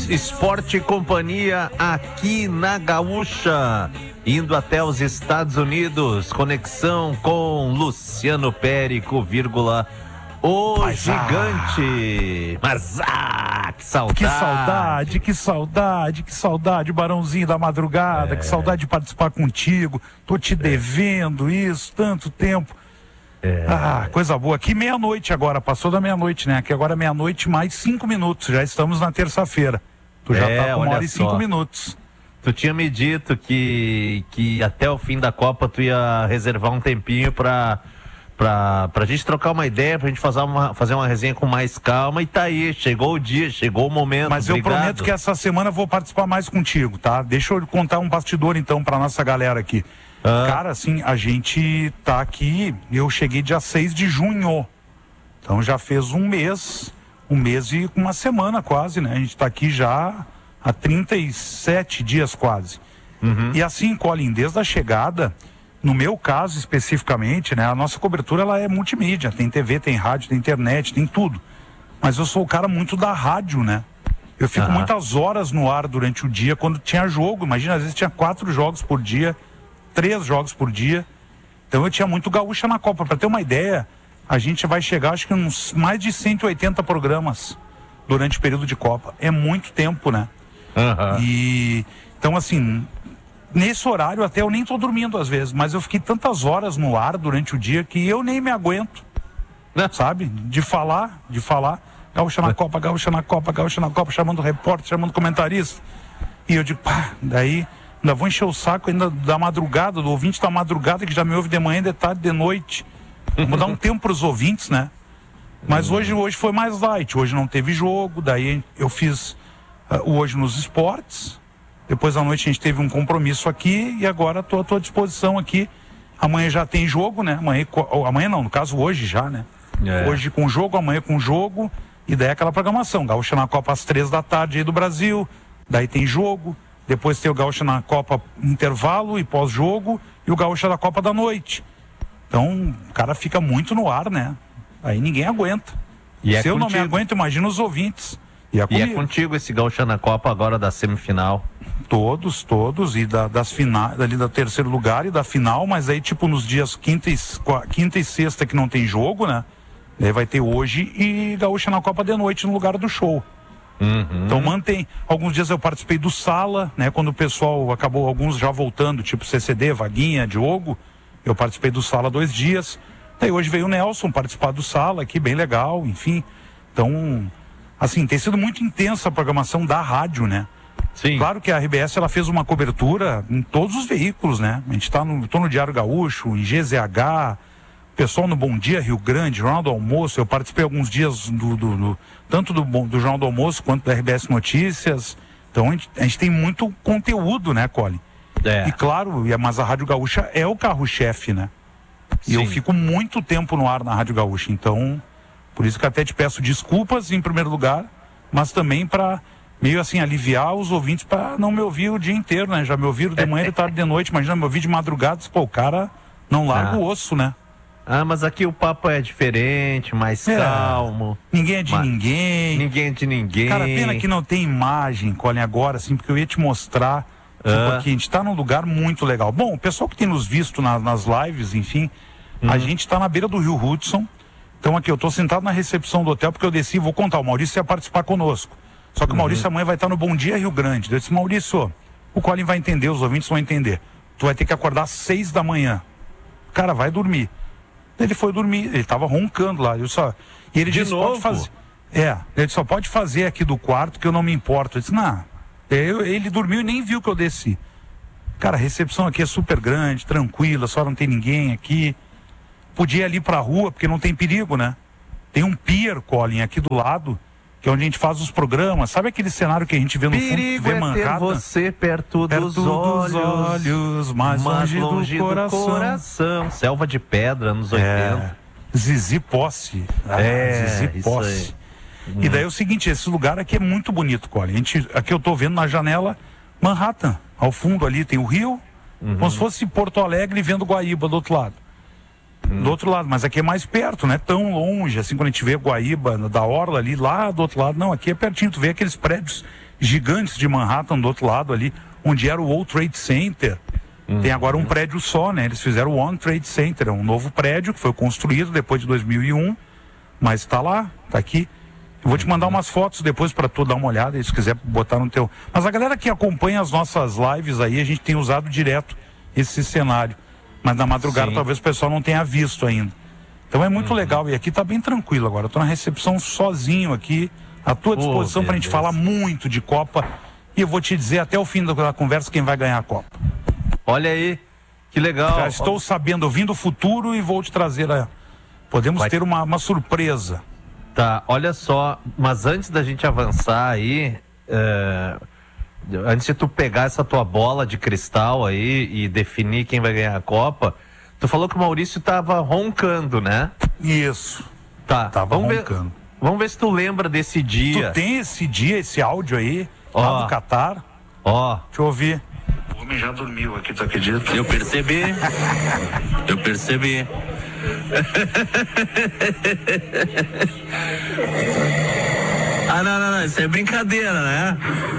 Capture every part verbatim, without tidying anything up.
Esporte e Companhia aqui na Gaúcha, indo até os Estados Unidos, conexão com Luciano Périco, vírgula, o Mas, gigante. Ah. Mas ah, que saudade. Que saudade, que saudade, que saudade, Barãozinho da Madrugada, é. que saudade de participar contigo, tô te devendo é. isso, tanto tempo. É. Ah, coisa boa. Aqui meia-noite agora, passou da meia-noite, né? Aqui agora é meia-noite mais cinco minutos, já estamos na terça-feira. Tu já é, tá com uma hora e cinco minutos. Tu tinha me dito que, que até o fim da Copa tu ia reservar um tempinho pra, pra, pra gente trocar uma ideia, pra gente fazer uma, fazer uma resenha com mais calma, e tá aí, chegou o dia, chegou o momento. Mas Obrigado. Eu prometo que essa semana eu vou participar mais contigo, tá? Deixa eu contar um bastidor então pra nossa galera aqui. Ah. Cara, assim, a gente tá aqui, eu cheguei dia seis de junho, então já fez um mês, um mês e uma semana quase, né? A gente tá aqui já há trinta e sete dias quase. Uhum. E assim, Colin, desde a chegada, no meu caso especificamente, né? A nossa cobertura, ela é multimídia, tem T V, tem rádio, tem internet, tem tudo. Mas eu sou o cara muito da rádio, né? Eu fico uhum. muitas horas no ar durante o dia quando tinha jogo, imagina, às vezes tinha quatro jogos por dia, três jogos por dia, então eu tinha muito Gaúcha na Copa. Para ter uma ideia, a gente vai chegar acho que uns mais de cento e oitenta programas durante o período de Copa, é muito tempo, né? Uhum. E então assim, nesse horário até eu nem tô dormindo às vezes, mas eu fiquei tantas horas no ar durante o dia que eu nem me aguento, né? Sabe? De falar, de falar Gaúcha na Copa, Gaúcha na Copa, Gaúcha na Copa, chamando repórter, chamando comentarista, e eu digo, pá, daí ainda vou encher o saco ainda da madrugada, do ouvinte da madrugada que já me ouve de manhã, de tarde, de noite. Vou dar um tempo para os ouvintes, né? Mas hoje, hoje foi mais light, hoje não teve jogo, daí eu fiz uh, o Hoje nos Esportes, depois à noite a gente teve um compromisso aqui e agora estou à tua disposição aqui. Amanhã já tem jogo, né? Amanhã, amanhã não, no caso hoje já, né? É. Hoje com jogo, amanhã com jogo, e daí aquela programação, Gaúcha na Copa às três da tarde aí do Brasil, daí tem jogo. Depois tem o Gaúcha na Copa intervalo e pós-jogo, e o Gaúcha da Copa da noite. Então, o cara fica muito no ar, né? Aí ninguém aguenta. E Se é eu contigo. não me aguento, imagina os ouvintes. E é, e é contigo esse Gaúcha na Copa agora da semifinal? Todos, todos. E da, das finais, ali do terceiro lugar e da final, mas aí tipo nos dias quinta e, quinta e sexta que não tem jogo, né? Aí vai ter hoje e Gaúcha na Copa de noite no lugar do show. Uhum. Então mantém. Alguns dias eu participei do Sala, né? Quando o pessoal acabou, alguns já voltando, tipo C C D, Vaguinha, Diogo, eu participei do Sala dois dias. Daí hoje veio o Nelson participar do Sala aqui, bem legal, enfim. Então, assim, tem sido muito intensa a programação da rádio, né? Sim. Claro que a R B S ela fez uma cobertura em todos os veículos, né? A gente tá no, tô no Diário Gaúcho, em G Z H, pessoal no Bom Dia Rio Grande, Jornal do Almoço. Eu participei alguns dias do, do, do tanto do, do Jornal do Almoço quanto da R B S Notícias. Então a gente, a gente tem muito conteúdo, né, Colin? É. E claro, mas a Rádio Gaúcha é o carro-chefe, né? E Sim. eu fico muito tempo no ar na Rádio Gaúcha. Então, por isso que até te peço desculpas em primeiro lugar, mas também para meio assim aliviar os ouvintes para não me ouvir o dia inteiro, né? Já me ouviram de manhã, de tarde, de noite. Imagina me ouvir de madrugada, pô, o cara não larga ah. o osso, né? Ah, mas aqui o papo é diferente, mais é, calmo. Ninguém é de mas... ninguém. Ninguém é de ninguém. Cara, pena que não tem imagem, Colin, agora, assim, porque eu ia te mostrar. Tipo, ah. aqui, a gente tá num lugar muito legal. Bom, o pessoal que tem nos visto na, nas lives, enfim, hum. a gente tá na beira do Rio Hudson. Então aqui, eu tô sentado na recepção do hotel, porque eu desci, vou contar, o Maurício ia participar conosco. Só que uhum. o Maurício amanhã vai estar no Bom Dia Rio Grande. Eu disse, Maurício, o Colin vai entender, os ouvintes vão entender. Tu vai ter que acordar às seis da manhã. Cara, vai dormir. Ele foi dormir, ele tava roncando lá. Eu só... E ele De disse, novo? pode fazer. É, ele só pode fazer aqui do quarto que eu não me importo. Eu disse, não. Eu, ele dormiu e nem viu que eu desci. Cara, a recepção aqui é super grande, tranquila, só não tem ninguém aqui. Podia ir ali pra rua, porque não tem perigo, né? Tem um pier, Colin, aqui do lado, que é onde a gente faz os programas. Sabe aquele cenário que a gente vê no perigo fundo, vê é Manhattan? Ter você perto, perto dos, dos olhos, olhos, mais, mais longe, longe do, do coração. coração. Selva de Pedra, anos oitenta. É, Zizi Posse. Ah, é, Zizi Posse. E daí é o seguinte, esse lugar aqui é muito bonito, Colin. A gente, aqui eu tô vendo na janela Manhattan. Ao fundo ali tem o rio, uhum. como se fosse Porto Alegre vendo Guaíba do outro lado. Uhum. Do outro lado, mas aqui é mais perto, não é tão longe, assim, quando a gente vê Guaíba da orla ali, lá do outro lado, não, aqui é pertinho, tu vê aqueles prédios gigantes de Manhattan do outro lado ali, onde era o World Trade Center. Uhum. Tem agora um prédio só, né? Eles fizeram o One Trade Center, é um novo prédio que foi construído depois de dois mil e um, mas está lá, está aqui. Eu vou te mandar umas fotos depois para tu dar uma olhada, se quiser botar no teu... Mas a galera que acompanha as nossas lives aí, a gente tem usado direto esse cenário. Mas na madrugada Sim. talvez o pessoal não tenha visto ainda. Então é muito uhum. legal. E aqui tá bem tranquilo agora. Eu tô na recepção sozinho aqui, à tua disposição oh, pra gente falar muito de Copa. E eu vou te dizer até o fim da conversa quem vai ganhar a Copa. Olha aí, que legal. Já estou sabendo, eu vim do futuro e vou te trazer a... Podemos vai... ter uma, uma surpresa. Tá, olha só, mas antes da gente avançar aí, é, antes de tu pegar essa tua bola de cristal aí e definir quem vai ganhar a Copa, tu falou que o Maurício tava roncando, né? Isso. Tá, tava vamos roncando. Ver, vamos ver se tu lembra desse dia. Tu tem esse dia, esse áudio aí, lá ó, do Catar? Ó. Deixa eu ouvir. O homem já dormiu aqui, tu acredita? Eu percebi. Eu percebi. Ah, não, não, não, isso é brincadeira, né?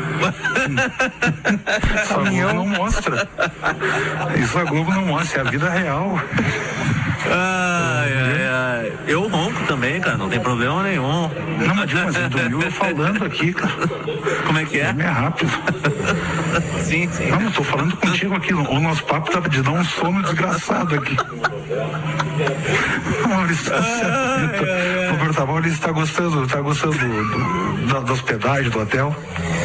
Isso a Globo não mostra. Isso a Globo não mostra, é a vida real. Ai, ai, ai. Eu ronco também, cara, não tem problema nenhum. Não, mas ele dormiu eu falando aqui, cara. Como é que é? É rápido. Sim, sim. Não, eu tô falando contigo aqui. O nosso papo tava de dar um sono desgraçado aqui. O Maurício tá certo. Vou perguntar, Maurício tá gostando, tá gostando do, do, da, da hospedagem, do hotel?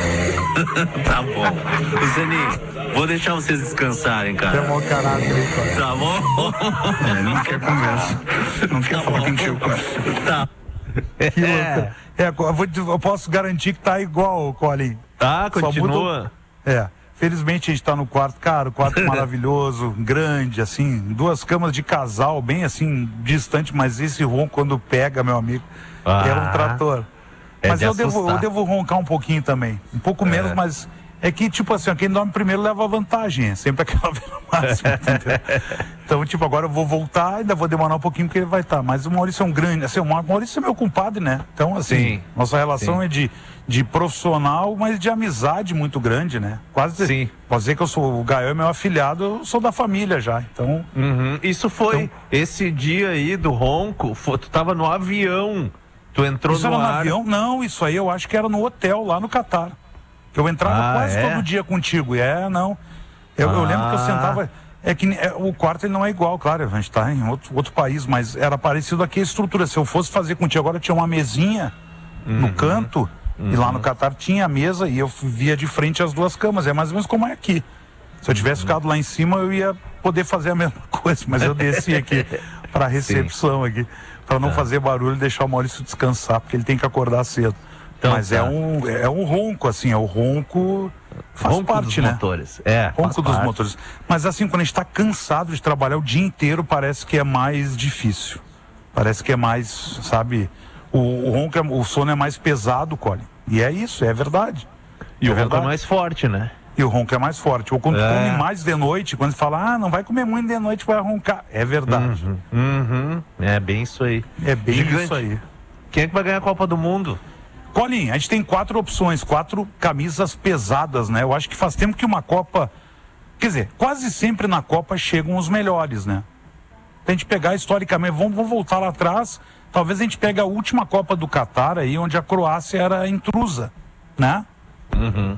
Tá bom. Lucianinho, vou deixar vocês descansarem, cara. Tem um caráter aí, cara. Tá bom? É, não quer conversa. Não quer tá falar bom. contigo, cara. Tá. Que é. É, eu, vou, eu posso garantir que tá igual, Colin. Tá, continua. Muda... É. Felizmente a gente tá no quarto, cara, o quarto maravilhoso, grande, assim, duas camas de casal, bem assim, distante, mas esse ronco quando pega, meu amigo, ah, é um trator. É mas de eu devo, eu assustar. devo roncar um pouquinho também, um pouco É. menos, mas é que, tipo assim, ó, quem dorme primeiro leva vantagem, é sempre aquela vela máxima, entendeu? Então, tipo, agora eu vou voltar, ainda vou demorar um pouquinho porque ele vai estar, mas o Maurício é um grande, assim, o Maurício é meu compadre, né? Então, assim, Sim. nossa relação Sim. é de, de profissional, mas de amizade muito grande, né? Quase, Sim. Pode dizer que eu sou, o Gael é meu afilhado, eu sou da família já, então... Uhum. Isso foi, Então- esse dia aí do ronco, foi, tu tava no avião, tu entrou Isso no era no ar. avião? Não, isso aí eu acho que era no hotel, lá no Catar. Que eu entrava Ah, quase é? todo dia contigo. E é, não. Eu, eu Ah. lembro que eu sentava. É que é, o quarto ele não é igual, claro, a gente tá em outro, outro país, mas era parecido aqui a estrutura. Se eu fosse fazer contigo, agora tinha uma mesinha Uhum. no canto, Uhum. e lá no Catar tinha a mesa e eu via de frente as duas camas. É mais ou menos como é aqui. Se eu tivesse ficado lá em cima, eu ia poder fazer a mesma coisa, mas eu desci aqui para a recepção aqui, para não Tá. fazer barulho e deixar o Maurício descansar, porque ele tem que acordar cedo. Então, mas tá. é um é um ronco, assim, é o ronco faz Ronco parte, dos né? motores. É, faz Ronco dos parte. motores. Mas assim, quando a gente está cansado de trabalhar o dia inteiro, parece que é mais difícil. Parece que é mais, sabe? O, o ronco, é, o sono é mais pesado, Colin. E é isso, é verdade. E é o ronco verdade. é mais forte, né? E o ronco é mais forte. Ou quando É. come mais de noite, quando fala, ah, não vai comer muito de noite, vai roncar. É verdade. Uhum. Uhum. É bem isso aí. É bem Gigante. isso aí. Quem é que vai ganhar a Copa do Mundo? Colin, a gente tem quatro opções, quatro camisas pesadas, né? Eu acho que faz tempo que uma Copa... Quer dizer, quase sempre na Copa chegam os melhores, né? Pra gente pegar historicamente, vamos, vamos voltar lá atrás, talvez a gente pegue a última Copa do Catar aí, onde a Croácia era intrusa, né? Uhum.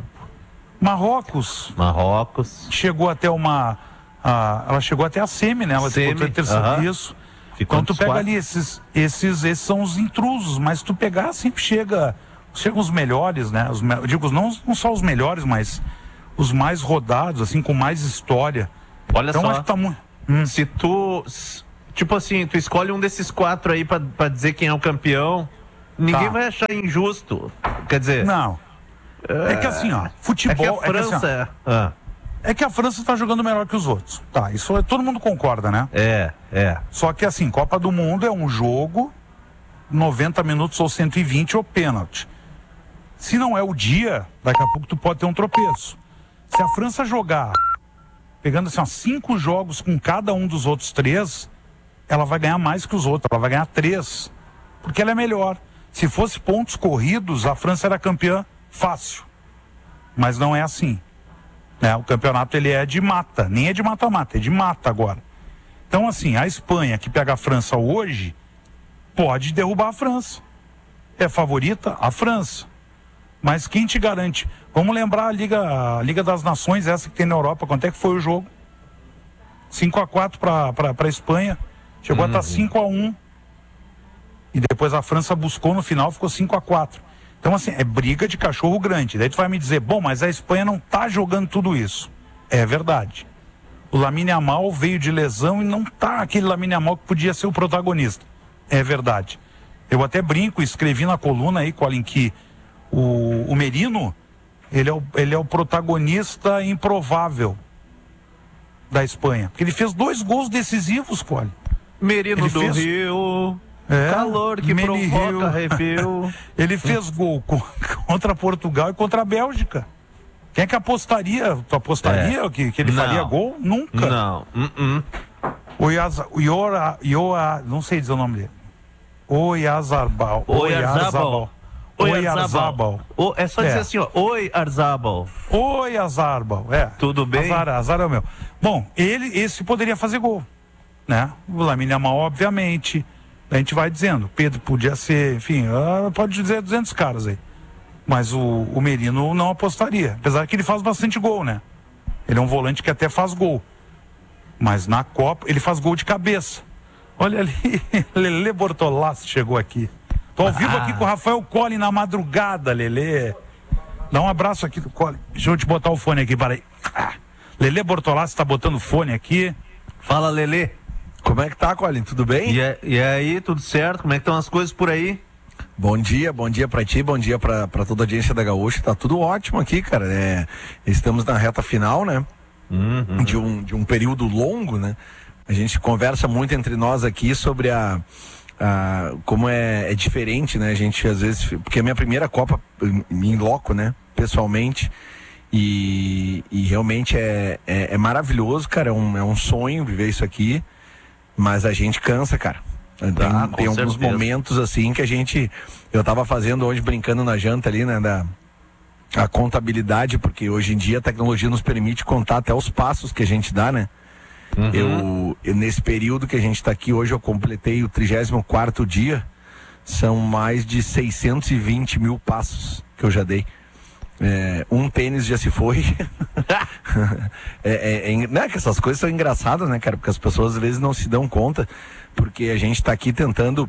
Marrocos Marrocos. chegou até uma... a- ela chegou até a semi, né? Ela Semi, disputou a terceira, aham. isso. Ficou Então tu entre os pega quatro. ali esses, esses, esses são os intrusos, mas tu pegar sempre chega, chegam os melhores, né? Os, me- eu digo, não, não só os melhores, mas os mais rodados, assim, com mais história. Olha Então só. acho que tá muito... Se tu. s- Tipo assim, tu escolhe um desses quatro aí pra, pra dizer quem é o campeão, ninguém Tá. vai achar injusto. Quer dizer. Não. É que assim, ó, É futebol... que a é que assim, França ó, é. Ah, é que a França tá jogando melhor que os outros. Tá, isso é- todo mundo concorda, né? é, é. Só que assim, Copa do Mundo é um jogo, noventa minutos ou cento e vinte ou pênalti. Se não é o dia, daqui a pouco tu pode ter um tropeço. Se a França jogar, pegando assim, ó, cinco jogos com cada um dos outros três, ela vai ganhar mais que os outros, ela vai ganhar três. Porque ela é melhor. Se fosse pontos corridos, a França era campeã fácil. mas não é assim. Né? O campeonato ele é de mata, nem é de mata-mata, é de mata agora. Então assim, a Espanha que pega a França hoje, pode derrubar a França. É favorita a França. Mas quem te garante? Vamos lembrar a Liga, a Liga das Nações, essa que tem na Europa, quanto é que foi o jogo? cinco a quatro para a Espanha, chegou uhum. a estar cinco a um. E depois a França buscou no final, ficou cinco a quatro. Então assim, é briga de cachorro grande. Daí tu vai me dizer, bom, mas a Espanha não tá jogando tudo isso. É verdade. O Lamine Yamal veio de lesão e não tá aquele Lamine Yamal que podia ser o protagonista. É verdade. Eu até brinco, escrevi na coluna aí, Colin, que o, o Merino, ele é o, ele é o protagonista improvável da Espanha. Porque ele fez dois gols decisivos, Colin. Merino ele do fez... Rio... É, calor que Meri provoca Rio. review. Ele fez gol contra Portugal e contra a Bélgica. Quem é que apostaria? Tu apostaria é. que, que ele não. faria gol? Nunca. Não. Uh-uh. O Iasa, o Iora, Iora, não sei dizer o nome dele. Oi Arzabal. Oi Arzabal. Oi Arzabal. É só dizer é. assim, ó. Oi Arzabal. Oi Arzabal. É. Tudo bem? Azar, azar é o meu. Bom, ele, esse poderia fazer gol, né? O Lamine Yamal, obviamente. A gente vai dizendo, Pedro podia ser, enfim, pode dizer duzentos caras aí. Mas o, o Merino não apostaria. Apesar que ele faz bastante gol, né? Ele é um volante que até faz gol. Mas na Copa, ele faz gol de cabeça. Olha ali, Lelê Bortolassi chegou aqui. Tô ao vivo ah. aqui com o Rafael Colli na madrugada, Lelê. Dá um abraço aqui do Colli. Deixa eu te botar o fone aqui, para aí. Ah. Lelê Bortolassi tá botando fone aqui. Fala, Lelê. Como é que tá, Colin? Tudo bem? E, é, e aí, tudo certo? Como é que estão as coisas por aí? Bom dia, bom dia pra ti, bom dia pra, pra toda a audiência da Gaúcha. Tá tudo ótimo aqui, cara. É, estamos na reta final, né? Uhum. De, um, de um período longo, né? A gente conversa muito entre nós aqui sobre a... a como é, é diferente, né? A gente, às vezes... Porque é a minha primeira Copa em loco, né? Pessoalmente. E, e realmente é, é, é maravilhoso, cara. É um, é um sonho viver isso aqui. Mas a gente cansa, cara. Tem, ah, tem alguns certeza. momentos assim que a gente... Eu tava fazendo hoje, brincando na janta ali, né? Da, a contabilidade, porque hoje em dia a tecnologia nos permite contar até os passos que a gente dá, né? Uhum. Eu, eu, nesse período que a gente tá aqui hoje, eu completei o trigésimo quarto dia. São mais de seiscentos e vinte mil passos que eu já dei. É, um tênis já se foi. é, é, é, né, que essas coisas são engraçadas, né, cara? Porque as pessoas às vezes não se dão conta, porque a gente tá aqui tentando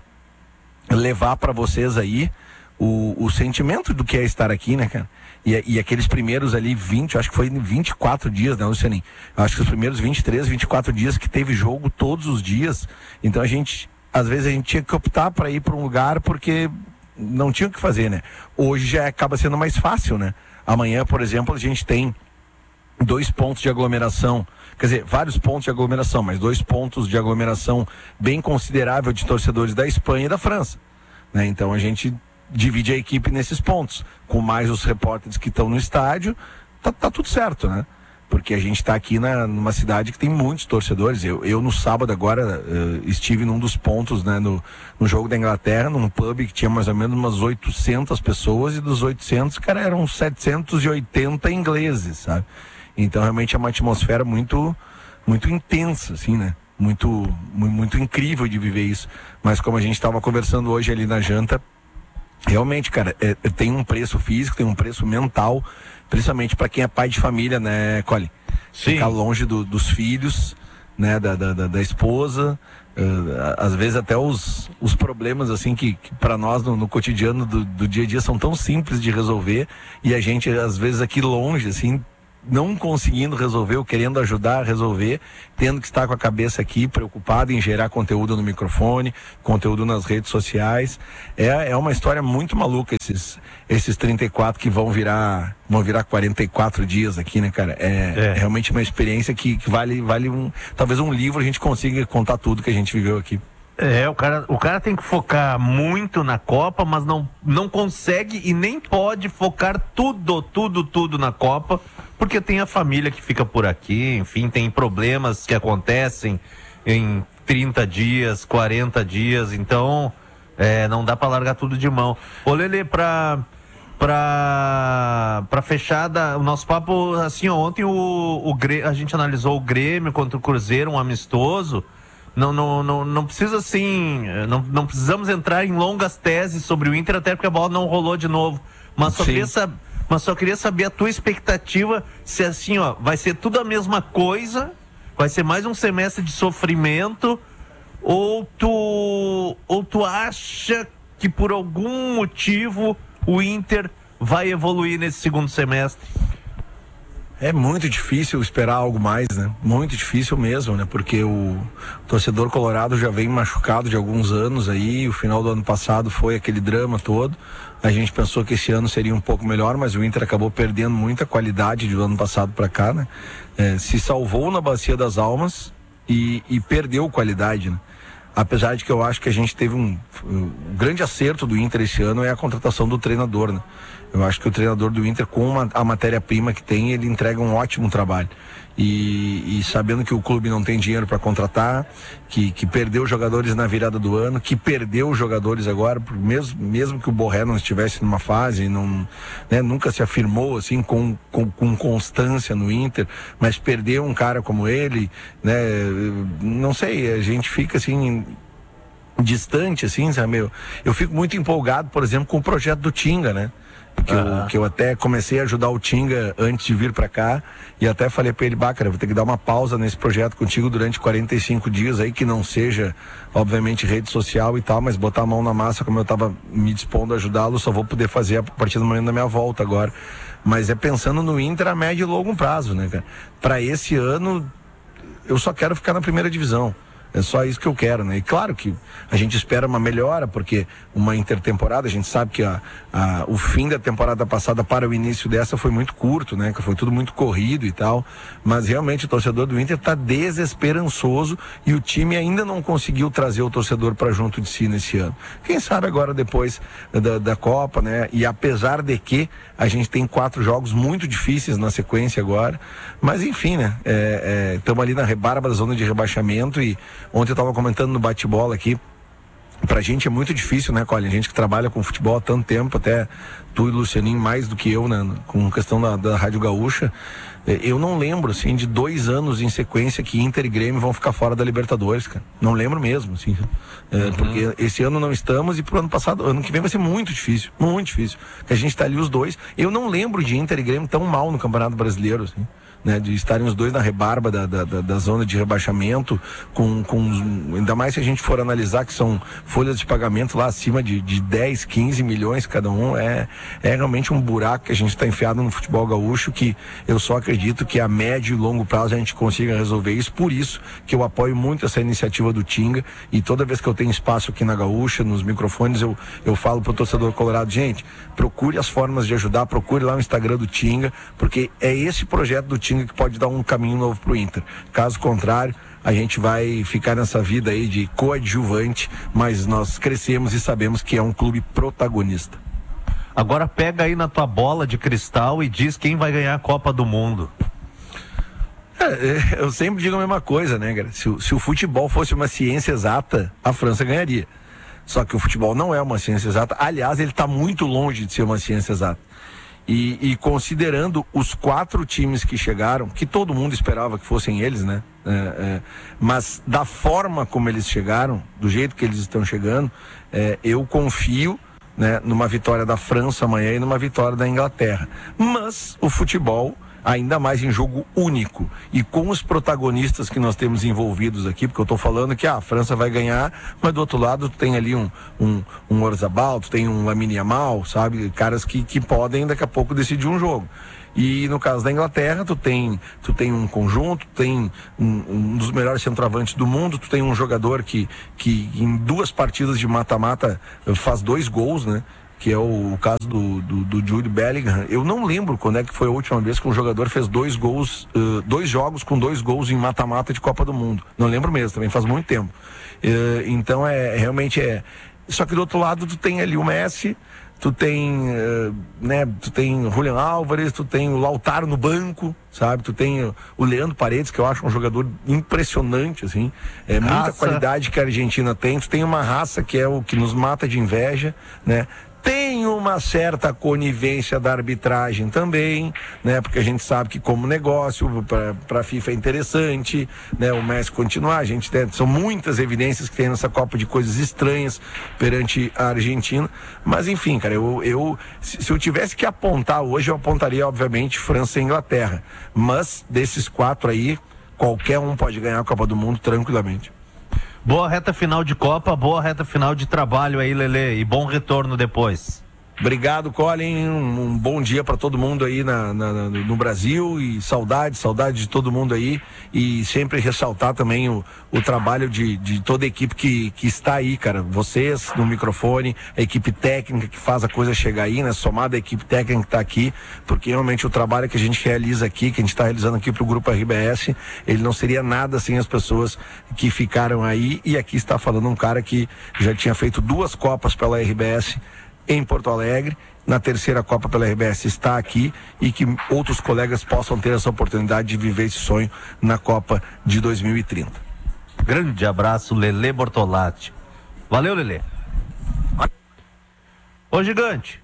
levar para vocês aí o, o sentimento do que é estar aqui, né, cara? E, e aqueles primeiros ali vinte, acho que foi vinte e quatro dias, né, Lucianinho? Acho que os primeiros vinte e três, vinte e quatro dias que teve jogo todos os dias. Então a gente, às vezes a gente tinha que optar para ir para um lugar porque não tinha o que fazer, né? Hoje já acaba sendo mais fácil, né? Amanhã, por exemplo, a gente tem dois pontos de aglomeração, quer dizer, vários pontos de aglomeração, mas dois pontos de aglomeração bem considerável de torcedores da Espanha e da França, né? Então a gente divide a equipe nesses pontos, com mais os repórteres que estão no estádio, tá, tá tudo certo, né? Porque a gente está aqui na, numa cidade que tem muitos torcedores. Eu, eu no sábado agora uh, estive num dos pontos, né, no, no jogo da Inglaterra, num pub que tinha mais ou menos umas oitocentas pessoas, e dos oitocentos, cara, eram setecentos e oitenta ingleses, sabe? Então realmente é uma atmosfera muito, muito intensa, assim, né? Muito, muito, muito incrível de viver isso. Mas como a gente estava conversando hoje ali na janta, realmente, cara, é, tem um preço físico, tem um preço mental, principalmente para quem é pai de família, né, Colin? Sim. Ficar longe do, dos filhos, né, da, da, da, da esposa, uh, às vezes até os, os problemas, assim, que, que para nós no, no cotidiano do, do dia a dia são tão simples de resolver, e a gente, às vezes, aqui longe, assim, não conseguindo resolver ou querendo ajudar a resolver, tendo que estar com a cabeça aqui preocupado em gerar conteúdo no microfone, conteúdo nas redes sociais. É, é uma história muito maluca esses, esses trinta e quatro que vão virar, vão virar quarenta e quatro dias aqui, né, cara? É, é. realmente uma experiência que, que vale, vale um, talvez um livro a gente consiga contar tudo que a gente viveu aqui. É, o cara, o cara tem que focar muito na Copa, mas não, não consegue e nem pode focar tudo, tudo, tudo na Copa, porque tem a família que fica por aqui, enfim, tem problemas que acontecem em trinta dias, quarenta dias, então é, não dá pra largar tudo de mão. Ô, Lelê, pra, Pra, pra fechar da, o nosso papo, assim, ó, ontem o, o, a gente analisou o Grêmio contra o Cruzeiro, um amistoso. Não, não, não, não precisa, assim, não, não precisamos entrar em longas teses sobre o Inter, até porque a bola não rolou de novo. Mas só, queria, sab, mas só queria saber a tua expectativa, se assim, ó, vai ser tudo a mesma coisa, vai ser mais um semestre de sofrimento, ou tu, ou tu acha que por algum motivo o Inter vai evoluir nesse segundo semestre? É muito difícil esperar algo mais, né? Muito difícil mesmo, né? Porque o torcedor colorado já vem machucado de alguns anos aí, o final do ano passado foi aquele drama todo. A gente pensou que esse ano seria um pouco melhor, mas o Inter acabou perdendo muita qualidade do ano passado para cá, né? É, se salvou na Bacia das Almas e, e perdeu qualidade, né? Apesar de que eu acho que a gente teve um, um grande acerto do Inter esse ano é a contratação do treinador, né? Eu acho que o treinador do Inter, com uma, a matéria-prima que tem, ele entrega um ótimo trabalho. E, e sabendo que o clube não tem dinheiro para contratar, que, que perdeu jogadores na virada do ano, que perdeu jogadores agora, mesmo, mesmo que o Borré não estivesse numa fase, não, né, nunca se afirmou assim com, com, com constância no Inter, mas perdeu um cara como ele, né, não sei, a gente fica assim distante, assim, sabe? Eu, eu fico muito empolgado, por exemplo, com o projeto do Tinga, né? Que, ah. eu, que eu até comecei a ajudar o Tinga antes de vir pra cá e até falei pra ele, bah, cara, vou ter que dar uma pausa nesse projeto contigo durante quarenta e cinco dias aí, que não seja, obviamente, rede social e tal, mas botar a mão na massa como eu tava me dispondo a ajudá-lo, só vou poder fazer a partir do momento da minha volta agora. Mas é pensando no Inter a médio e longo prazo, né, cara? Pra esse ano, eu só quero ficar na primeira divisão. É só isso que eu quero, né? E claro que a gente espera uma melhora, porque uma intertemporada, a gente sabe que a, a, o fim da temporada passada para o início dessa foi muito curto, né? Que foi tudo muito corrido e tal. Mas realmente o torcedor do Inter está desesperançoso e o time ainda não conseguiu trazer o torcedor para junto de si nesse ano. Quem sabe agora depois da, da Copa, né? E apesar de que a gente tem quatro jogos muito difíceis na sequência agora. Mas enfim, né? Estamos é, é, ali na rebarba da zona de rebaixamento e ontem eu estava comentando no bate-bola aqui, pra gente é muito difícil, né, Colin? A gente que trabalha com futebol há tanto tempo, até tu e o Lucianinho mais do que eu, né, com questão da, da Rádio Gaúcha, eu não lembro, assim, de dois anos em sequência que Inter e Grêmio vão ficar fora da Libertadores, cara. Não lembro mesmo, assim, é, uhum. Porque esse ano não estamos e pro ano passado, ano que vem vai ser muito difícil, muito difícil, porque a gente tá ali os dois. Eu não lembro de Inter e Grêmio tão mal no Campeonato Brasileiro, assim. Né, de estarem os dois na rebarba da, da, da, da zona de rebaixamento, com, com ainda mais se a gente for analisar que são folhas de pagamento lá acima de, de dez, quinze milhões cada um, é, é realmente um buraco que a gente está enfiado no futebol gaúcho, que eu só acredito que a médio e longo prazo a gente consiga resolver isso. Por isso que eu apoio muito essa iniciativa do Tinga, e toda vez que eu tenho espaço aqui na Gaúcha, nos microfones, eu, eu falo pro torcedor colorado, gente, procure as formas de ajudar, procure lá o Instagram do Tinga, porque é esse projeto do Tinga que pode dar um caminho novo pro Inter. Caso contrário, a gente vai ficar nessa vida aí de coadjuvante, mas nós crescemos e sabemos que é um clube protagonista. Agora pega aí na tua bola de cristal e diz quem vai ganhar a Copa do Mundo. É, eu sempre digo a mesma coisa, né, cara? Se, se o futebol fosse uma ciência exata, a França ganharia. Só que o futebol não é uma ciência exata. Aliás, ele está muito longe de ser uma ciência exata. E, e considerando os quatro times que chegaram, que todo mundo esperava que fossem eles, né? É, é, mas da forma como eles chegaram, do jeito que eles estão chegando, é, eu confio, né, numa vitória da França amanhã e numa vitória da Inglaterra. Mas o futebol, ainda mais em jogo único e com os protagonistas que nós temos envolvidos aqui, porque eu estou falando que ah, a França vai ganhar, mas do outro lado tu tem ali um um, um Orzabal, tu tem um Lamine Yamal, sabe, caras que, que podem daqui a pouco decidir um jogo. E no caso da Inglaterra, tu tem, tu tem um conjunto, tu tem um, um dos melhores centroavantes do mundo, tu tem um jogador que, que em duas partidas de mata-mata faz dois gols, né? Que é o, o caso do, do, do Jude Bellingham. Eu não lembro quando é que foi a última vez que um jogador fez dois gols, uh, dois jogos com dois gols em mata-mata de Copa do Mundo. Não lembro mesmo, também faz muito tempo. Uh, então é realmente é. Só que do outro lado tu tem ali o Messi, tu tem, uh, né, tu tem o Julián Álvares, tu tem o Lautaro no banco, sabe? Tu tem o, o Leandro Paredes, que eu acho um jogador impressionante, assim. É muita qualidade que a Argentina tem. Tu tem uma raça que é o que nos mata de inveja, né? Tem uma certa conivência da arbitragem também, né? Porque a gente sabe que como negócio para a FIFA é interessante, né? O Messi continuar, a gente tem, são muitas evidências que tem nessa Copa de coisas estranhas perante a Argentina, mas enfim, cara, eu, eu se, se eu tivesse que apontar hoje, eu apontaria obviamente França e Inglaterra, mas desses quatro aí, qualquer um pode ganhar a Copa do Mundo tranquilamente. Boa reta final de Copa, boa reta final de trabalho aí, Lelê, e bom retorno depois. Obrigado, Colin, um, um bom dia para todo mundo aí na, na, na, no Brasil, e saudade, saudade de todo mundo aí, e sempre ressaltar também o, o trabalho de, de toda a equipe que, que está aí, cara, vocês no microfone, a equipe técnica que faz a coisa chegar aí, né, somada a equipe técnica que está aqui, porque realmente o trabalho que a gente realiza aqui, que a gente está realizando aqui para o Grupo R B S, ele não seria nada sem as pessoas que ficaram aí, e aqui está falando um cara que já tinha feito duas Copas pela R B S em Porto Alegre, na terceira Copa pela R B S está aqui, e que outros colegas possam ter essa oportunidade de viver esse sonho na Copa de dois mil e trinta. Grande abraço, Lelê Bortolatti. Valeu, Lelê. Ô, Gigante.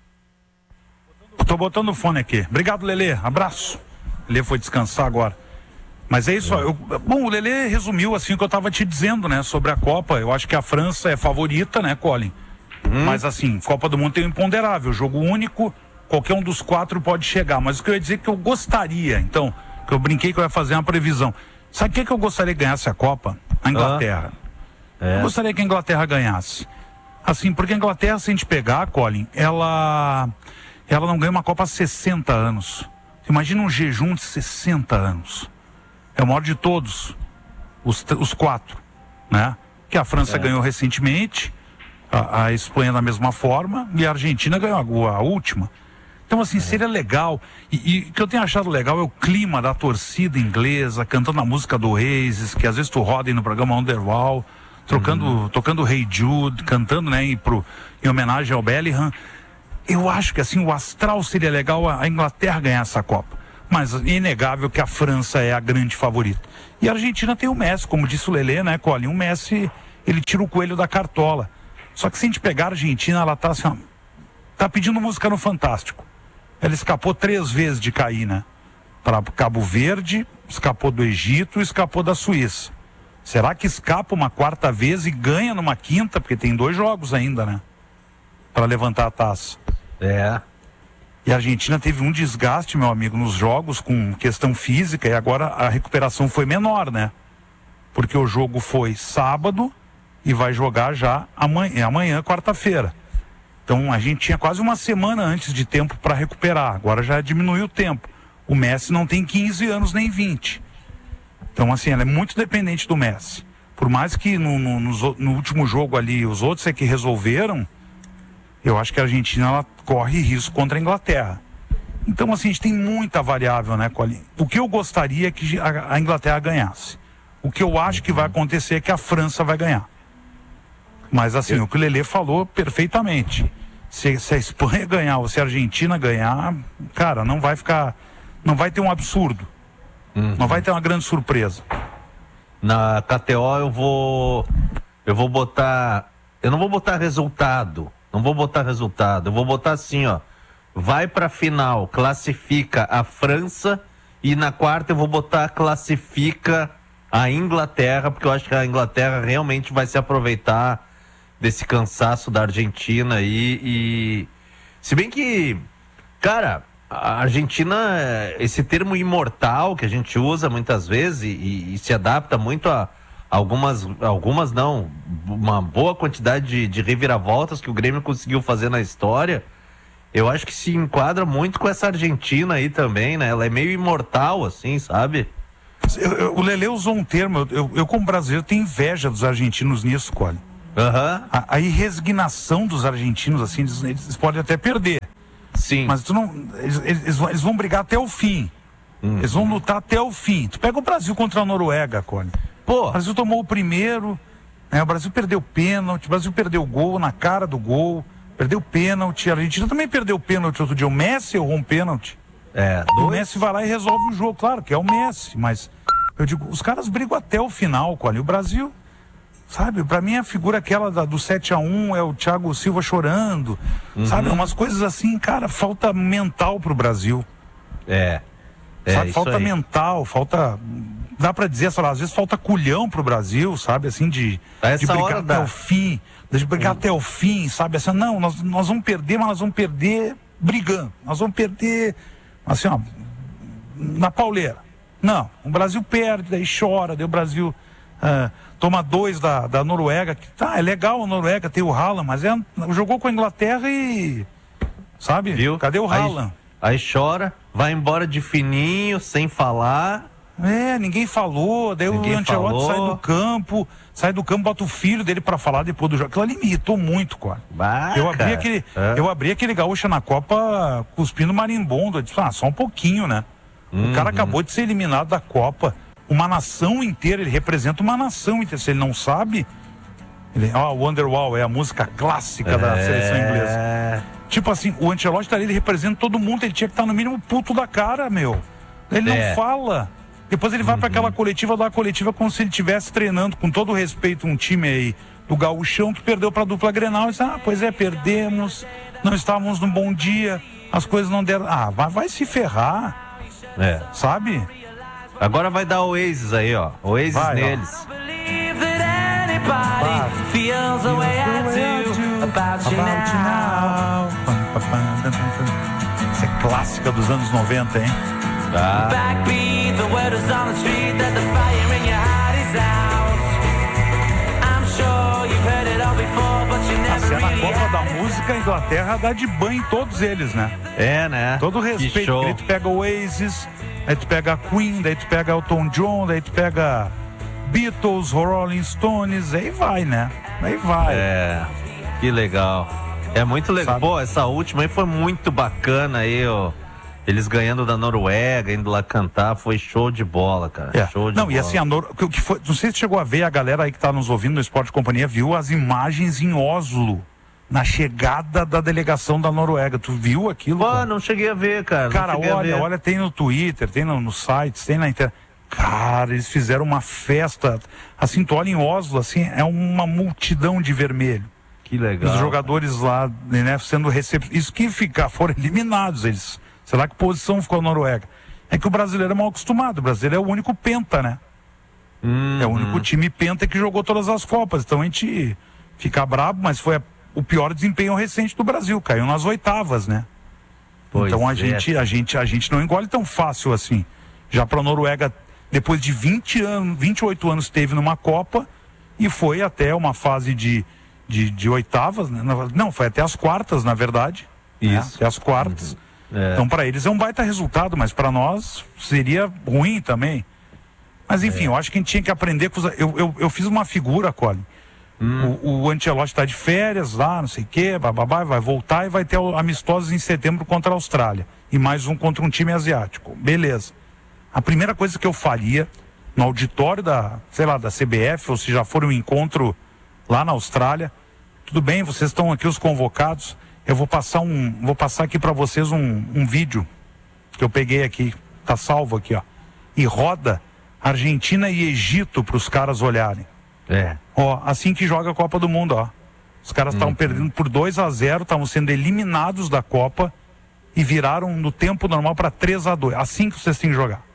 Tô botando o fone aqui. Obrigado, Lelê. Abraço. Lelê foi descansar agora. Mas é isso, ó, eu, bom, o Lelê resumiu assim o que eu tava te dizendo, né, sobre a Copa. Eu acho que a França é favorita, né, Colin? Hum. Mas assim, Copa do Mundo tem um imponderável, jogo único, qualquer um dos quatro pode chegar. Mas o que eu ia dizer é que eu gostaria, então, que eu brinquei que eu ia fazer uma previsão. Sabe o que, que eu gostaria que ganhasse a Copa? A Inglaterra. Ah, é. Eu gostaria que a Inglaterra ganhasse. Assim, porque a Inglaterra, se a gente pegar, Colin, ela, ela não ganha uma Copa há sessenta anos. Imagina um jejum de sessenta anos. É o maior de todos, os, os quatro, né? Que a França é. ganhou recentemente, a, a Espanha da mesma forma, e a Argentina ganhou a, a última. Então, assim, é. seria legal. E, e o que eu tenho achado legal é o clima da torcida inglesa, cantando a música do Oasis, que às vezes tu roda aí no programa Underwall, trocando, uhum. tocando Hey Jude, cantando, né, em, pro, em homenagem ao Bellingham. Eu acho que, assim, o astral seria legal a, a Inglaterra ganhar essa Copa. Mas é inegável que a França é a grande favorita. E a Argentina tem o Messi, como disse o Lelê, né, Colin? O Messi, ele tira o coelho da cartola. Só que se a gente pegar a Argentina, ela tá assim, ó, tá pedindo música no Fantástico. Ela escapou três vezes de cair, né? Para Cabo Verde, escapou do Egito e escapou da Suíça. Será que escapa uma quarta vez e ganha numa quinta? Porque tem dois jogos ainda, né? Para levantar a taça. É. E a Argentina teve um desgaste, meu amigo, nos jogos com questão física, e agora a recuperação foi menor, né? Porque o jogo foi sábado e vai jogar já amanhã, amanhã quarta-feira. Então a gente tinha quase uma semana antes de tempo para recuperar, agora já diminuiu o tempo. O Messi não tem quinze anos nem vinte. Então, assim, ela é muito dependente do Messi. Por mais que no, no, no, no último jogo ali os outros é que resolveram, eu acho que a Argentina ela corre risco contra a Inglaterra. Então, assim, a gente tem muita variável, né, Colin? O que eu gostaria é que a, a Inglaterra ganhasse. O que eu acho que vai acontecer é que a França vai ganhar. Mas, assim, eu... o que o Lelê falou perfeitamente. Se, se a Espanha ganhar ou se a Argentina ganhar, cara, não vai ficar... Não vai ter um absurdo. Uhum. Não vai ter uma grande surpresa. Na K T O eu vou... Eu vou botar... Eu não vou botar resultado. Não vou botar resultado, eu vou botar assim, ó. Vai pra final, classifica a França, e na quarta eu vou botar classifica a Inglaterra, porque eu acho que a Inglaterra realmente vai se aproveitar desse cansaço da Argentina aí. E se bem que, cara, a Argentina, esse termo imortal que a gente usa muitas vezes e, e se adapta muito a Algumas, algumas não, uma boa quantidade de, de reviravoltas que o Grêmio conseguiu fazer na história, eu acho que se enquadra muito com essa Argentina aí também, né? Ela é meio imortal, assim, sabe? Eu, eu, o Lelê usou um termo, eu, eu, eu como brasileiro tenho inveja dos argentinos nisso, Colin. Uhum. A, a irresignação dos argentinos, assim, eles, eles podem até perder. Sim. Mas tu não, eles, eles, vão, eles vão brigar até o fim. Hum. Eles vão lutar até o fim. Tu pega o Brasil contra a Noruega, Colin. Pô. O Brasil tomou o primeiro, né? O Brasil perdeu pênalti, o Brasil perdeu gol na cara do gol, perdeu pênalti, a Argentina também perdeu pênalti outro dia, o Messi errou um pênalti. É, o Messi vai lá e resolve o jogo, claro que é o Messi, mas eu digo, os caras brigam até o final, Colin. O Brasil, Sabe, pra mim a figura aquela da, do sete a um é o Thiago Silva chorando, Uhum. sabe, umas coisas assim, cara, falta mental pro Brasil. É. É, Sabe, isso falta aí. mental, falta, dá pra dizer, sei lá, às vezes falta culhão pro Brasil, sabe, assim, de, A essa de brigar hora até dá. o fim, de brigar até o fim, sabe, assim, não, nós, nós vamos perder, mas nós vamos perder brigando, nós vamos perder, assim, ó, na pauleira. Não, o Brasil perde, daí chora, daí o Brasil ah, toma dois da, da Noruega, que tá, é legal a Noruega, tem o Haaland, mas é, jogou com a Inglaterra e, sabe, Viu? cadê o Aí- Haaland? Aí chora, vai embora de fininho, sem falar. É, ninguém falou, daí Ninguém o Ancelotti falou. sai do campo, sai do campo, bota o filho dele pra falar depois do jogo. Aquilo ali me irritou muito, cara. Bah, eu abri cara. aquele, É. eu abri aquele gaúcha na Copa cuspindo marimbondo. Eu disse, ah, só um pouquinho, né? O cara Uhum. acabou de ser eliminado da Copa. Uma nação inteira, ele representa uma nação inteira. Se ele não sabe, ele, ó, Wonderwall é a música clássica da seleção inglesa. É. Tipo assim, o Ancelotti tá ali, ele representa todo mundo, ele tinha que estar no mínimo puto da cara, meu. Ele não É. fala. Depois ele vai pra aquela coletiva, dá a coletiva como se ele estivesse treinando, com todo respeito, um time aí do Gauchão que perdeu pra dupla Grenal. E disse, ah, pois é, perdemos, não estávamos num bom dia, as coisas não deram. Ah, vai, vai se ferrar, É. sabe? Agora vai dar Oasis aí, ó. Oasis Vai, ó. neles. Believe that anybody feels the way I do about you now. Essa é clássica dos anos noventa, hein? Tá. Backbeat, the word is on the street that the fire in your heart is out. I'm sure you've heard it all before, but you A never cena really Copa da had it. Música, a Inglaterra dá de banho em todos eles, né? É, né? Todo Que respeito, show. aí tu pega o Oasis, aí tu pega a Queen, daí tu pega Elton John, daí tu pega Beatles, Rolling Stones, aí vai, né? Aí vai. É, que legal. É muito legal. Sabe? Pô, essa última aí foi muito bacana aí, ó. Eles ganhando da Noruega, indo lá cantar, foi show de bola, cara. É. Show de Não, bola. e assim, a Nor... o que foi... não sei se chegou a ver, a galera aí que tá nos ouvindo no Esporte Companhia viu as imagens em Oslo, na chegada da delegação da Noruega. Tu viu aquilo? Pô, cara? não cheguei a ver, cara. não Cara, cheguei a olha, ver. olha, tem no Twitter, tem no, nos sites, tem na internet. Cara, eles fizeram uma festa. Assim, tu olha em Oslo, assim, é uma multidão de vermelho. Que legal. Os jogadores lá, né, sendo recebidos. Isso que ficar, foram eliminados eles. Será que posição ficou a Noruega? É que o brasileiro é mal acostumado. O brasileiro é o único penta, né? Hum, É o único time penta que jogou todas as Copas. Então a gente fica brabo, mas foi a- o pior desempenho recente do Brasil. Caiu nas oitavas, né? Pois então a é. gente, a gente, a gente não engole tão fácil assim. Já para a Noruega, depois de vinte anos, vinte e oito anos, teve numa Copa e foi até uma fase de, de, de oitavas, né? Na- Não, foi até as quartas, na verdade. né? Isso. Até as quartas. É. Então para eles é um baita resultado, mas para nós seria ruim também. Mas enfim, eu acho que a gente tinha que aprender com os... eu, eu, eu fiz uma figura, Colin. O, o Ancelotti está de férias lá, não sei o quê, bababá, vai voltar e vai ter o- amistosos em setembro contra a Austrália. E mais um contra um time asiático. Beleza. A primeira coisa que eu faria no auditório da, sei lá, da C B F, ou se já for um encontro lá na Austrália, tudo bem, vocês estão aqui os convocados, eu vou passar um, vou passar aqui para vocês um, um vídeo que eu peguei aqui, tá salvo aqui, ó. E roda Argentina e Egito para os caras olharem. É. Ó, assim que joga a Copa do Mundo, ó. Os caras estavam perdendo por dois a zero, estavam sendo eliminados da Copa e viraram no tempo normal para três a dois. Assim que vocês têm que jogar.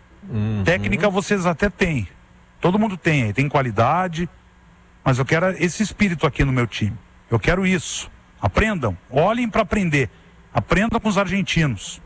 Técnica vocês até têm. Todo mundo tem, tem qualidade, mas eu quero esse espírito aqui no meu time. Eu quero isso. Aprendam, olhem para aprender. Aprendam com os argentinos.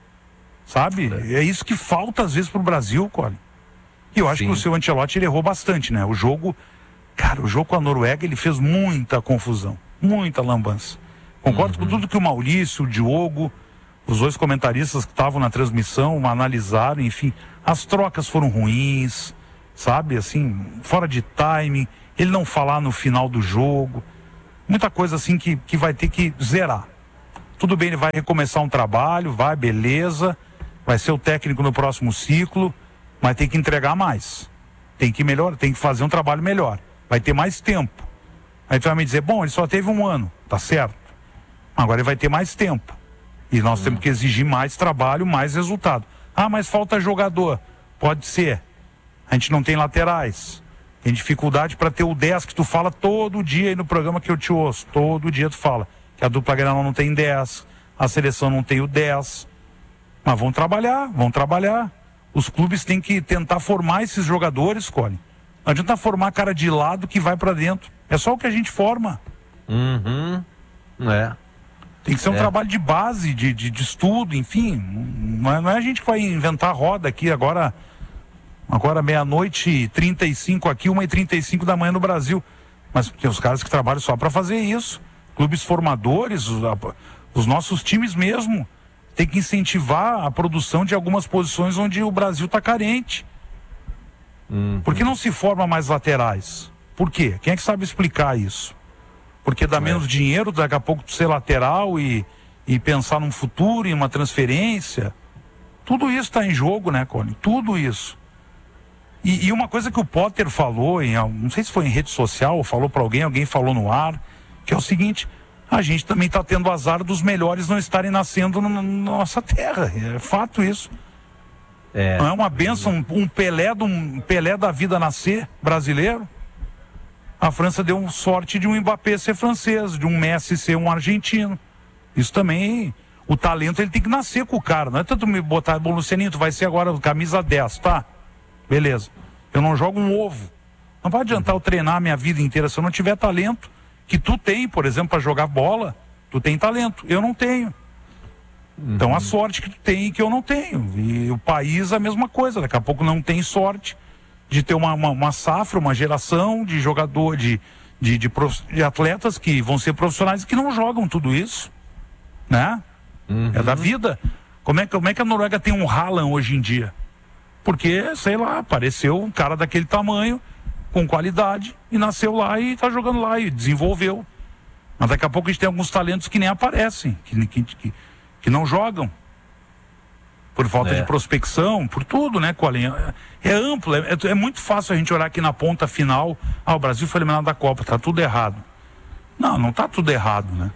Sabe? É isso que falta às vezes pro Brasil, Colin. E eu acho Sim. que o seu Ancelotti ele errou bastante, né? O jogo, cara, o jogo com a Noruega ele fez muita confusão, muita lambança. Concordo com tudo que o Maurício, o Diogo, os dois comentaristas que estavam na transmissão analisaram, enfim, as trocas foram ruins, sabe? Assim, fora de timing, ele não falar no final do jogo, muita coisa assim que, que vai ter que zerar. Tudo bem, ele vai recomeçar um trabalho, vai, beleza, vai ser o técnico no próximo ciclo, mas tem que entregar mais. Tem que melhorar, tem que fazer um trabalho melhor. Vai ter mais tempo. Aí tu vai me dizer, bom, ele só teve um ano, tá certo. Agora ele vai ter mais tempo. E nós temos que exigir mais trabalho, mais resultado. Ah, mas falta jogador. Pode ser. A gente não tem laterais. Tem dificuldade para ter o dez que tu fala todo dia aí no programa que eu te ouço. Todo dia tu fala que a dupla Grenal não tem dez, a seleção não tem o dez. Mas vão trabalhar, vão trabalhar. Os clubes têm que tentar formar esses jogadores, Colin. Não adianta formar cara de lado que vai para dentro. É só o que a gente forma. Uhum. É. Tem que ser um É. trabalho de base, de, de, de estudo, enfim. Não é, não é a gente que vai inventar roda aqui agora. Agora meia-noite e trinta e cinco aqui, uma e trinta e cinco da manhã no Brasil. Mas tem os caras que trabalham só para fazer isso. Clubes formadores, os, a, os nossos times mesmo. Tem que incentivar a produção de algumas posições onde o Brasil está carente. Hum. Por que não se forma mais laterais? Por quê? Quem é que sabe explicar isso? Porque dá É. menos dinheiro, daqui a pouco tu ser lateral e, e pensar num futuro, em uma transferência. Tudo isso está em jogo, né, Colin? Tudo isso. E, e uma coisa que o Potter falou, em, não sei se foi em rede social, ou falou para alguém, alguém falou no ar, que é o seguinte: a gente também está tendo azar dos melhores não estarem nascendo no- na nossa terra. É fato isso. É. Não é uma bênção, um, um Pelé, do, um Pelé da vida nascer brasileiro? A França deu sorte de um Mbappé ser francês, de um Messi ser um argentino. Isso também, o talento ele tem que nascer com o cara. Não é tanto me botar, bom, Lucianinho, tu vai ser agora camisa dez, tá? Beleza. Eu não jogo um ovo. Não vai adiantar eu treinar a minha vida inteira se eu não tiver talento. Que tu tem, por exemplo, para jogar bola, tu tem talento. Eu não tenho. Então a sorte que tu tem e que eu não tenho. E o país a mesma coisa. Daqui a pouco não tem sorte de ter uma, uma, uma safra, uma geração de jogador, de, de, de, prof- de atletas que vão ser profissionais e que não jogam tudo isso. Né? É da vida. Como é, que- como é que a Noruega tem um Haaland hoje em dia? Porque, sei lá, apareceu um cara daquele tamanho, com qualidade, e nasceu lá e tá jogando lá e desenvolveu. Mas daqui a pouco a gente tem alguns talentos que nem aparecem, que, que, que, que não jogam. Por falta É. de prospecção, por tudo, né, Colin? É, é amplo, é, é muito fácil a gente olhar aqui na ponta final. Ah, o Brasil foi eliminado da Copa, tá tudo errado. Não, não tá tudo errado, né?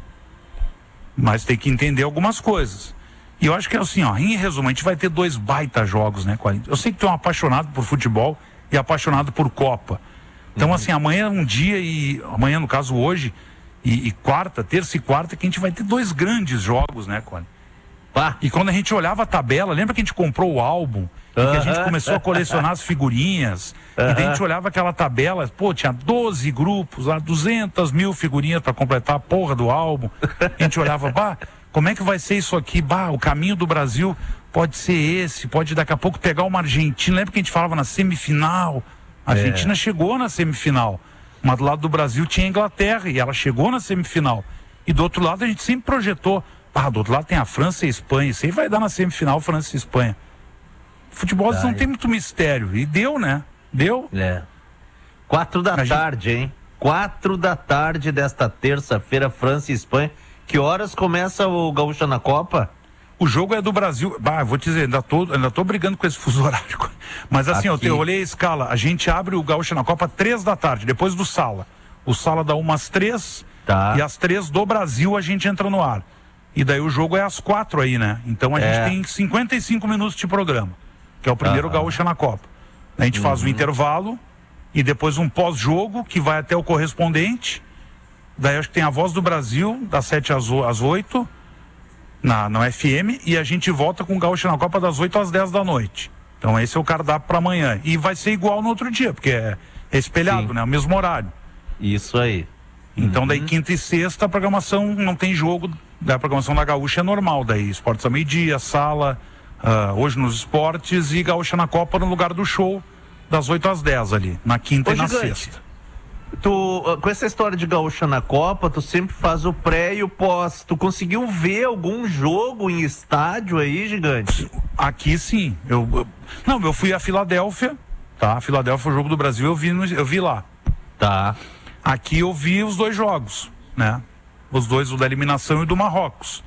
Mas tem que entender algumas coisas. E eu acho que é assim, ó, em resumo, a gente vai ter dois baita jogos, né, Colin? Eu sei que tu é um apaixonado por futebol e apaixonado por Copa. Então, assim, amanhã é um dia e... Amanhã, no caso, hoje, e, e quarta, terça e quarta, que a gente vai ter dois grandes jogos, né, Colin? Pá. E quando a gente olhava a tabela, lembra que a gente comprou o álbum? E que a gente começou a colecionar as figurinhas? E daí a gente olhava aquela tabela, pô, tinha doze grupos lá, duzentas mil figurinhas para completar a porra do álbum. A gente olhava, bah, como é que vai ser isso aqui? Bah, o caminho do Brasil pode ser esse, pode daqui a pouco pegar uma Argentina. Lembra que a gente falava na semifinal? A Argentina chegou na semifinal. Mas do lado do Brasil tinha a Inglaterra e ela chegou na semifinal. E do outro lado a gente sempre projetou, ah, do outro lado tem a França e a Espanha. Isso aí vai dar na semifinal França e Espanha. Futebol não tem muito mistério. E deu, né? Deu. É. Quatro da A gente- tarde, hein? Quatro da tarde desta terça-feira, França e Espanha. Que horas começa o Gaúcha na Copa? O jogo é do Brasil. Bah, vou te dizer, ainda tô, ainda tô brigando com esse fuso horário. Mas assim, eu, Aqui. te- eu olhei a escala. A gente abre o Gaúcha na Copa três da tarde, depois do Sala. O Sala dá umas três Tá. e às três do Brasil a gente entra no ar. E daí o jogo é às quatro aí, né? Então a É. gente tem cinquenta e cinco minutos de programa, que é o primeiro Aham. Gaúcha na Copa. A gente faz o intervalo e depois um pós-jogo que vai até o correspondente. Daí acho que tem a Voz do Brasil, das sete às o- às oito, na, na F M, e a gente volta com o Gaúcha na Copa das oito às dez da noite. Então esse é o cardápio para amanhã. E vai ser igual no outro dia, porque é, é espelhado, Sim. né? O mesmo horário. Isso aí. Então daí quinta e sexta a programação não tem jogo, daí a programação da Gaúcha é normal, daí esportes ao meio-dia, Sala, ah, hoje nos esportes, e Gaúcha na Copa no lugar do show, das oito às dez ali, na quinta Ô, e na Gigante, sexta. Tu, ah, com essa história de Gaúcha na Copa, tu sempre faz o pré e o pós. Tu conseguiu ver algum jogo em estádio aí, Gigante? Aqui sim, eu, eu- não, eu fui a Filadélfia, tá? A Filadélfia, o jogo do Brasil, eu vi, no- eu vi lá. Tá. Aqui eu vi os dois jogos, né? Os dois, o da eliminação e o do Marrocos.